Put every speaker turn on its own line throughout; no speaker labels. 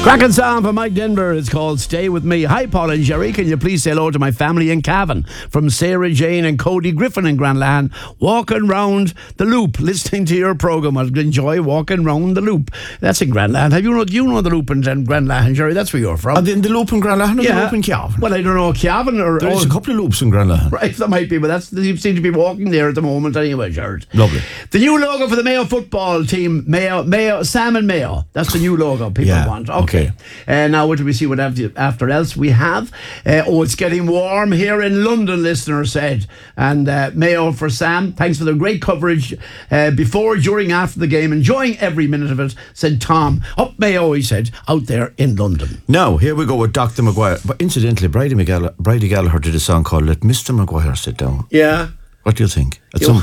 Cracking song from Mike Denver. It's called Stay With Me. Hi, Paul and Jerry. Can you please say hello to my family in Cavan? From Sarah Jane and Cody Griffin in Granlahan. Walking round the loop, listening to your programme. I'd enjoy walking round the loop. That's in Granlahan. You know the loop in Granlahan, Jerry? That's where you're from.
The loop in Granlahan or the loop in Cavan?
Well, I don't know, Cavan or...
There's a couple of loops in Granlahan.
Right, there might be, but you seem to be walking there at the moment anyway, Jared.
Lovely.
The new logo for the Mayo football team, Mayo, Sam and Mayo. That's the new logo people want. Okay. And now what do we see what after else we have? It's getting warm here in London, listener said. And Mayo for Sam. Thanks for the great coverage before, during, after the game. Enjoying every minute of it, said Tom. Up Mayo, he said, out there in London.
Now, here we go with Dr. Maguire. But incidentally, Bridie Gallagher did a song called Let Mr. Maguire Sit Down.
Yeah.
What do you think? At some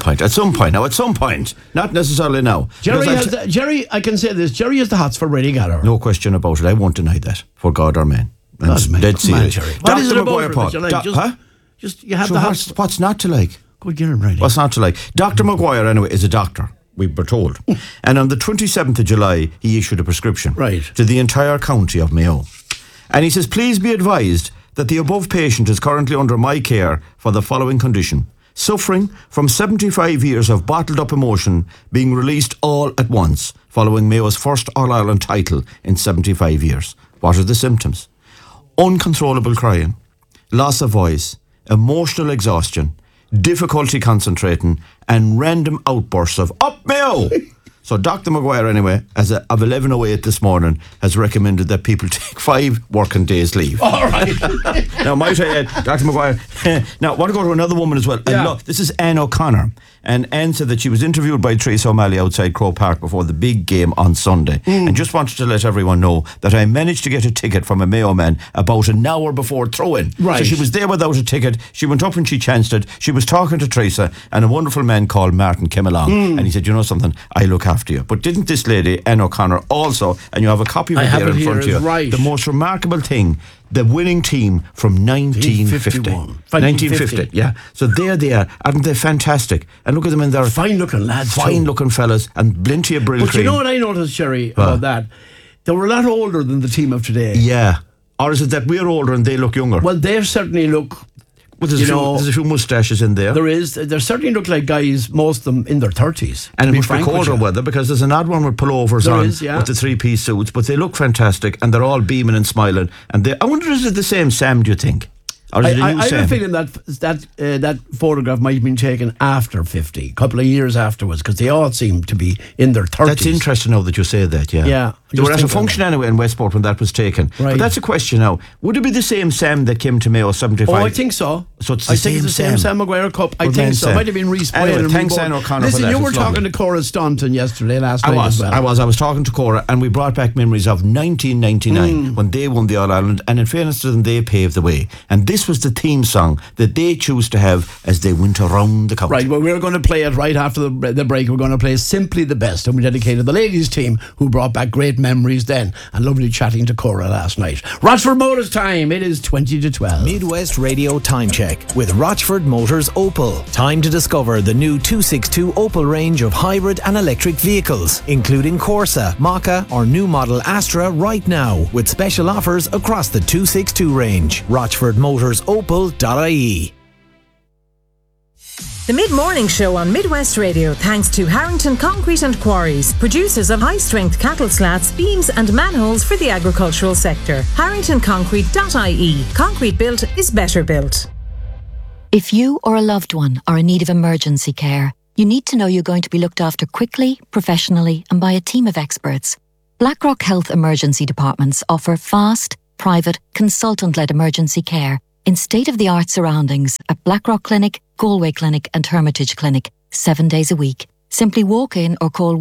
point. Not necessarily now.
Jerry, I can say this, Jerry has the hots for Bridie Gallagher.
No question about it. I won't deny that. For God or man.
Dead serious. What is it
Maguire,
about
Paul?
Just you have the hots.
What's not to like?
Good, get him ready.
What's not to like? Dr. Maguire, anyway, is a doctor, we were told. And on the 27th of July, he issued a prescription to the entire county of Mayo. And he says, please be advised that the above patient is currently under my care for the following condition. Suffering from 75 years of bottled up emotion being released all at once following Mayo's first All-Ireland title in 75 years. What are the symptoms? Uncontrollable crying, loss of voice, emotional exhaustion, difficulty concentrating, and random outbursts of "Up Mayo!" So Dr. Maguire, anyway, of 11:08 this morning, has recommended that people take 5 working days leave.
All right.
Now, might I add, Dr. Maguire, now I want to go to another woman as well. And look, this is Anne O'Connor. And Anne said that she was interviewed by Trace O'Malley outside Croke Park before the big game on Sunday. And just wanted to let everyone know that I managed to get a ticket from a Mayo man about an hour before throw-in.
Right.
So she was there without a ticket. She went up and she chanced it. She was talking to Teresa, and a wonderful man called Martin came along. And he said, you know something, I look after you. But didn't this lady, Anne O'Connor, also, and you have a copy of it there in front of you, the most remarkable thing, the winning team from 1950. 1950, yeah. So there they are. Aren't they fantastic? And look at them in there.
Fine-looking lads.
Fine-looking fellas. And plenty of brill
But
cream.
you know what I noticed, Sherry, about that? They were a lot older than the team of today.
Yeah. Or is it that we're older and they look younger?
Well, they certainly look...
Well, there's a few moustaches in there.
There is. They certainly look like guys, most of them in their 30s.
And it must be colder weather, because there's an odd one with pullovers on with the 3-piece suits, but they look fantastic and they're all beaming and smiling. And I wonder, is it the same Sam, do you think? Or is it a new Sam?
I have a feeling that photograph might have been taken after 50, a couple of years afterwards, because they all seem to be in their 30s.
That's interesting now that you say that, yeah.
Yeah.
They were at a function anyway in Westport when that was taken. Right. But that's a question now. Would it be the same Sam that came to Mayo 75?
Oh, I think so.
So it's the same
Sam Maguire Cup. I think so. It might have been Reece Boyle.
Anyway, thanks, Anne O'Connor.
Listen, you were talking to Cora Staunton yesterday, last night as well.
I was talking to Cora, and we brought back memories of 1999 when they won the All-Ireland, and in fairness to them, they paved the way. And this was the theme song that they choose to have as they went around the country.
Right, well, we're going to play it right after the break. We're going to play Simply the Best, and we dedicated the ladies' team who brought back great memories then, and lovely chatting to Cora last night. Rochford Motors time. It is 20 to 12.
Midwest Radio Time Check with Rochford Motors Opel. Time to discover the new 262 Opel range of hybrid and electric vehicles, including Corsa, Maka or new model Astra right now, with special offers across the 262 range. RochfordMotorsOpel.ie.
The Mid-Morning Show on Midwest Radio thanks to Harrington Concrete and Quarries, producers of high-strength cattle slats, beams and manholes for the agricultural sector. HarringtonConcrete.ie. Concrete built is better built.
If you or a loved one are in need of emergency care, you need to know you're going to be looked after quickly, professionally and by a team of experts. Blackrock Health Emergency Departments offer fast, private, consultant-led emergency care in state-of-the-art surroundings at Blackrock Clinic, Galway Clinic and Hermitage Clinic, 7 days a week. Simply walk in or call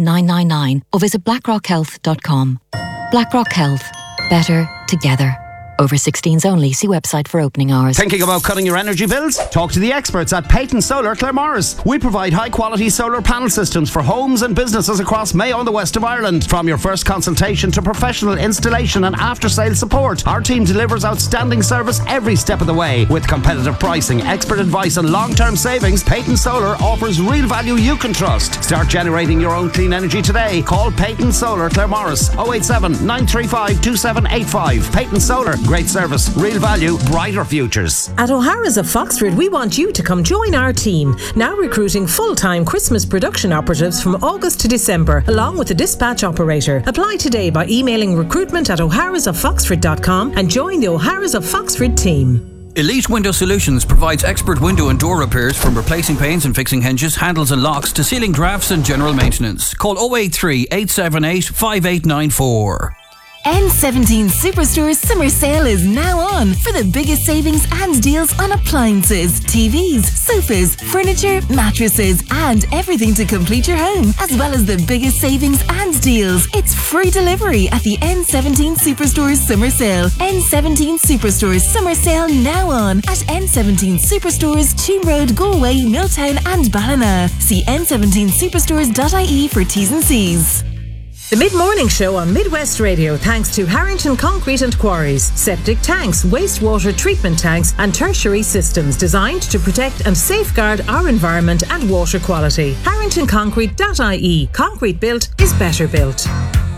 1-800-283-999 or visit blackrockhealth.com. Blackrock Health. Better together. Over 16s only. See website for opening hours.
Thinking about cutting your energy bills? Talk to the experts at Peyton Solar Claremorris. We provide high-quality solar panel systems for homes and businesses across Mayo and the west of Ireland. From your first consultation to professional installation and after-sales support, our team delivers outstanding service every step of the way. With competitive pricing, expert advice and long-term savings, Peyton Solar offers real value you can trust. Start generating your own clean energy today. Call Peyton Solar Claremorris 087 935 2785. Peyton Solar. Great service, real value, brighter futures.
At O'Hara's of Foxford, we want you to come join our team. Now recruiting full-time Christmas production operatives from August to December, along with a dispatch operator. Apply today by emailing recruitment@oharasoffoxford.com and join the O'Hara's of Foxford team.
Elite Window Solutions provides expert window and door repairs, from replacing panes and fixing hinges, handles and locks to sealing drafts and general maintenance. Call 083 878 5894.
N17 Superstore's summer sale is now on for the biggest savings and deals on appliances, TVs, sofas, furniture, mattresses and everything to complete your home, as well as the biggest savings and deals. It's free delivery at the N17 Superstore's summer sale. N17 Superstore's summer sale now on at N17 Superstores, Toon Road, Galway, Milltown and Ballina. See n17superstores.ie for T's and C's.
The Mid-Morning Show on Midwest Radio, thanks to Harrington Concrete and Quarries. Septic tanks, wastewater treatment tanks and tertiary systems designed to protect and safeguard our environment and water quality. HarringtonConcrete.ie. Concrete built is better built.